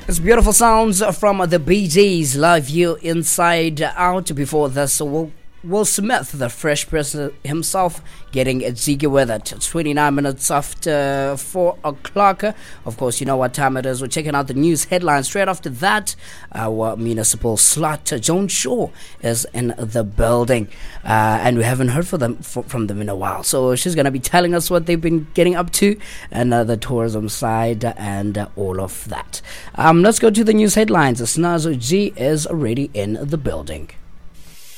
It's beautiful sounds from the Bee Gees, Love You Inside Out. Before this, Will Smith, the Fresh Prince himself, getting jiggy with it. It's 29 minutes after 4 o'clock. Of course, you know what time it is. We're checking out the news headlines. Straight after that, our municipal slut, Joan Shaw, is in the building. And we haven't heard from them in a while. So she's going to be telling us what they've been getting up to and the tourism side and all of that. Let's go to the news headlines. Snazo G is already in the building.